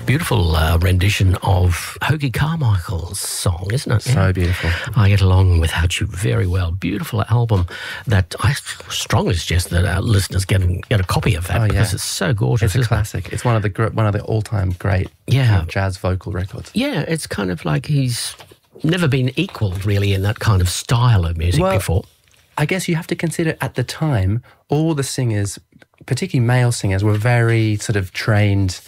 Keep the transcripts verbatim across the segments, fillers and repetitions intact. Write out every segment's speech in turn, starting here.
Beautiful uh, rendition of Hoagy Carmichael's song, isn't it? So yeah. beautiful. I Get Along Without You very well. Beautiful album that I strongly suggest that our listeners get, get a copy of that oh, because yeah. it's so gorgeous. It's a classic. It? It's one of the gr- one of the all-time great yeah. kind of jazz vocal records. Yeah, it's kind of like he's never been equalled really in that kind of style of music well, before. I guess you have to consider at the time, all the singers, particularly male singers, were very sort of trained,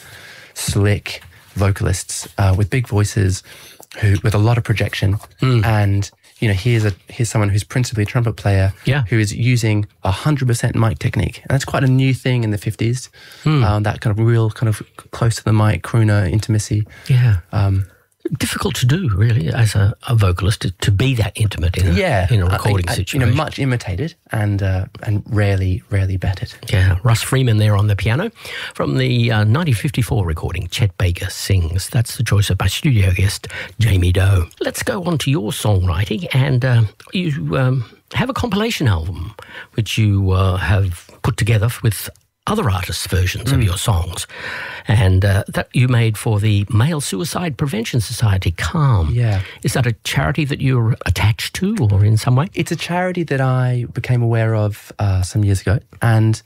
slick vocalists uh, with big voices, who with a lot of projection. Mm. And you know, here's a here's someone who's principally a trumpet player, yeah. who is using a hundred percent mic technique, and that's quite a new thing in the fifties. Mm. Um, that kind of real, kind of close to the mic crooner intimacy. Yeah. Um, Difficult to do, really, as a, a vocalist, to, to be that intimate in a, yeah, in a recording I, I, situation. You know, much imitated and uh, and rarely, rarely bettered. Yeah, Russ Freeman there on the piano from the uh, nineteen fifty-four recording, Chet Baker Sings. That's the choice of my studio guest, Jamie Doe. Let's go on to your songwriting, and uh, you um, have a compilation album which you uh, have put together with other artists' versions mm. of your songs, and uh, that you made for the Male Suicide Prevention Society, CALM. Yeah. Is that a charity that you're attached to or in some way? It's a charity that I became aware of uh, some years ago, and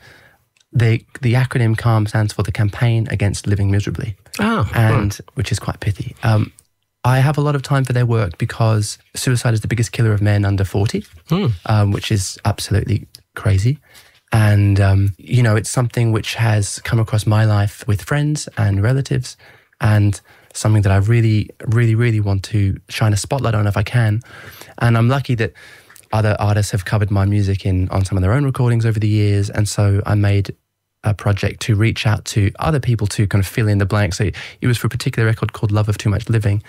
the the acronym CALM stands for the Campaign Against Living Miserably, oh, and right. which is quite pithy. Um, I have a lot of time for their work because suicide is the biggest killer of men under forty, mm. um, which is absolutely crazy. And, um, you know, it's something which has come across my life with friends and relatives, and something that I really, really, really want to shine a spotlight on if I can. And I'm lucky that other artists have covered my music in on some of their own recordings over the years. And so I made a project to reach out to other people to kind of fill in the blanks. So it was for a particular record called Love of Too Much Living.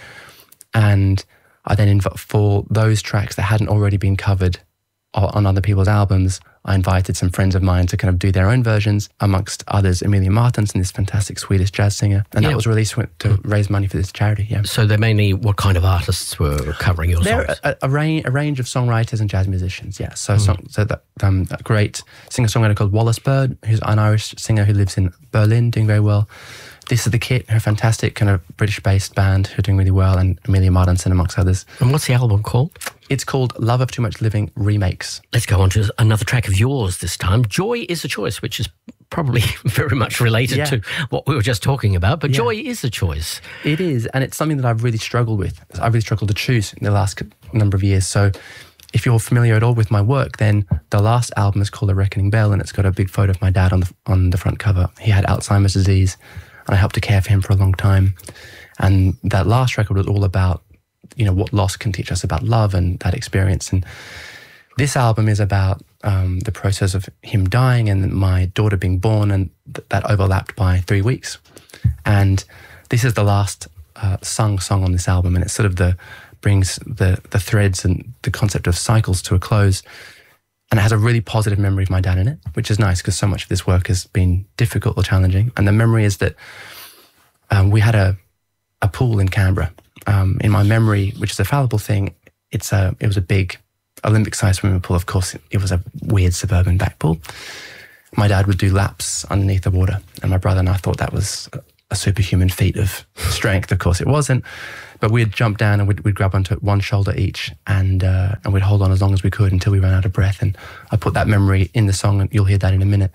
And I then, inv- for those tracks that hadn't already been covered on other people's albums, I invited some friends of mine to kind of do their own versions, amongst others, Emilia Martinson, this fantastic Swedish jazz singer. And yeah. that was released to raise money for this charity, yeah. So they're mainly, what kind of artists were covering your They're songs? A, a, range, a range of songwriters and jazz musicians, yeah. So, mm. song, so that um, a great singer-songwriter called Wallace Bird, who's an Irish singer who lives in Berlin, doing very well. This is the Kit, her fantastic kind of British-based band who are doing really well, and Emilia Martinson, amongst others. And what's the album called? It's called Love of Too Much Living Remakes. Let's go on to another track of yours this time. Joy is a Choice, which is probably very much related yeah. to what we were just talking about, but yeah. joy is a choice. It is, and it's something that I've really struggled with. I've really struggled to choose in the last number of years. So if you're familiar at all with my work, then the last album is called A Reckoning Bell, and it's got a big photo of my dad on the on the front cover. He had Alzheimer's disease, and I helped to care for him for a long time. And that last record was all about, you know, what loss can teach us about love and that experience. And this album is about um, the process of him dying and my daughter being born, and th- that overlapped by three weeks. And this is the last uh, sung song on this album, and it sort of the brings the the threads and the concept of cycles to a close. And it has a really positive memory of my dad in it, which is nice because so much of this work has been difficult or challenging. And the memory is that um, we had a, a pool in Canberra. Um, in my memory, which is a fallible thing, it's a it was a big Olympic-sized swimming pool. Of course, it, it was a weird suburban back pool. My dad would do laps underneath the water, and my brother and I thought that was a, a superhuman feat of strength. Of course, it wasn't. But we'd jump down and we'd, we'd grab onto one shoulder each, and uh, and we'd hold on as long as we could until we ran out of breath. And I put that memory in the song, and you'll hear that in a minute.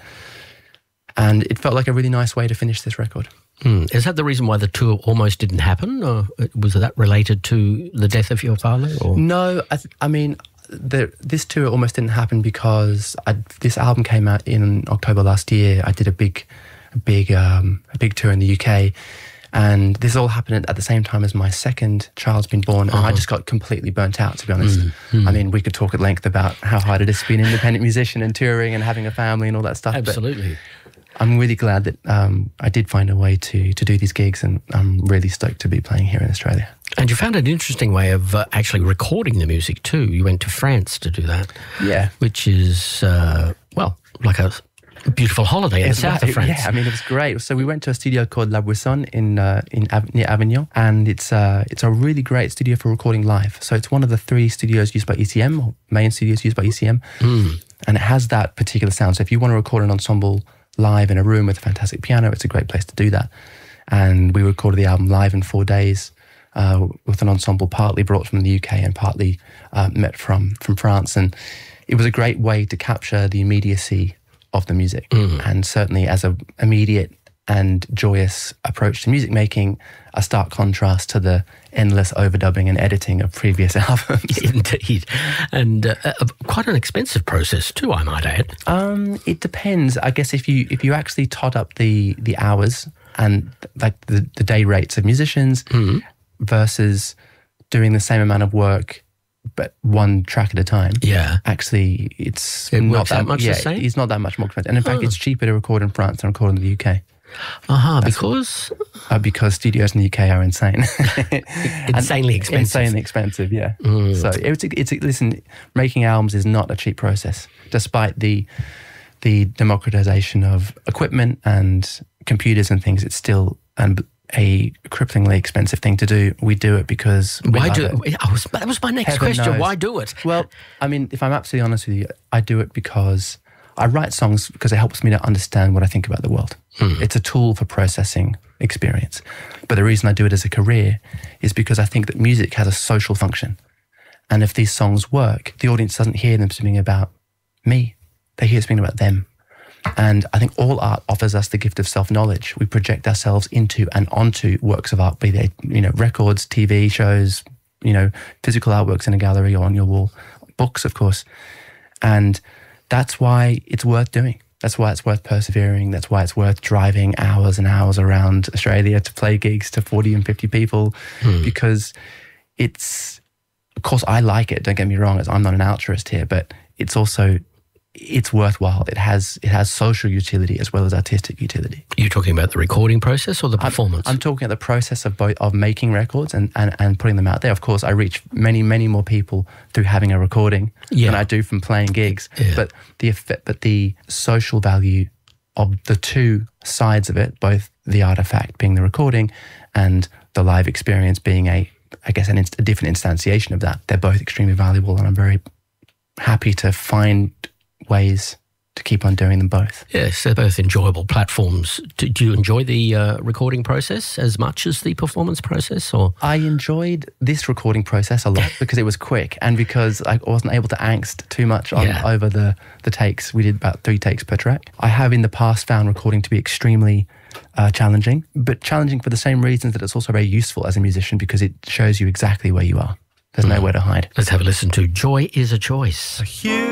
And it felt like a really nice way to finish this record. Hmm. Is that the reason why the tour almost didn't happen, or was that related to the death of your father? Or? No, I, th- I mean, the, this tour almost didn't happen because I, this album came out in October last year. I did a big, a big, um, a big tour in the U K. And this all happened at the same time as my second child's been born, and uh-huh. I just got completely burnt out, to be honest. Mm-hmm. I mean, we could talk at length about how hard it is to be an independent musician and touring and having a family and all that stuff. Absolutely. But I'm really glad that um, I did find a way to to do these gigs, and I'm really stoked to be playing here in Australia. And you found an interesting way of uh, actually recording the music too. You went to France to do that. Yeah. Which is, uh, well, like a... a beautiful holiday in it's the south right, of France. Yeah, I mean, it was great. So we went to a studio called La Buisson in uh, in Av- near Avignon, and it's uh, it's a really great studio for recording live. So it's one of the three studios used by E C M, or main studios used by E C M, mm. and it has that particular sound. So if you want to record an ensemble live in a room with a fantastic piano, it's a great place to do that. and we recorded the album live in four days uh, with an ensemble partly brought from the U K and partly uh, met from, from France. And it was a great way to capture the immediacy of the music. Mm. And certainly as an immediate and joyous approach to music making, a stark contrast to the endless overdubbing and editing of previous albums. Indeed. And uh, uh, quite an expensive process too, I might add. Um, it depends. I guess if you if you actually tot up the the hours and like the, the day rates of musicians mm. versus doing the same amount of work but one track at a time. Yeah. Actually, it's it not that much yeah, the same? It's not that much more expensive. And in oh. fact, it's cheaper to record in France than record in the U K. Uh-huh, because? Uh, because studios in the U K are insane. Insanely expensive. Insanely expensive, yeah. Mm. So it's, it's, listen, making albums is not a cheap process. Despite the the democratization of equipment and computers and things, it's still um, a cripplingly expensive thing to do. We do it because we Why love do it. I was, that was my next Heaven question. knows. Why do it? Well, I mean, if I'm absolutely honest with you, I do it because I write songs because it helps me to understand what I think about the world. Mm. It's a tool for processing experience. But the reason I do it as a career is because I think that music has a social function. And if these songs work, the audience doesn't hear them speaking about me. They hear speaking about them. And I think all art offers us the gift of self-knowledge. We project ourselves into and onto works of art, be they, you know, records, T V shows, you know, physical artworks in a gallery or on your wall, books, of course. And that's why it's worth doing. That's why it's worth persevering. That's why it's worth driving hours and hours around Australia to play gigs to forty and fifty people hmm. because it's, of course, I like it. Don't get me wrong. I'm not an altruist here, but it's also, it's worthwhile. It has it has social utility as well as artistic utility. You're talking about the recording process or the performance? I'm, I'm talking about the process of both of making records and, and, and putting them out there. Of course, I reach many, many more people through having a recording yeah. than I do from playing gigs. Yeah. But the effect, but the social value of the two sides of it, both the artifact being the recording and the live experience being a, I guess, an, a different instantiation of that, they're both extremely valuable, and I'm very happy to find ways to keep on doing them both. Yes, they're both enjoyable platforms. Do, do you enjoy the uh, recording process as much as the performance process? Or I enjoyed this recording process a lot because it was quick and because I wasn't able to angst too much on yeah. over the, the takes. We did about three takes per track. I have in the past found recording to be extremely uh, challenging, but challenging for the same reasons that it's also very useful as a musician because it shows you exactly where you are. There's mm. nowhere to hide. Let's have a listen to Joy is a Choice. A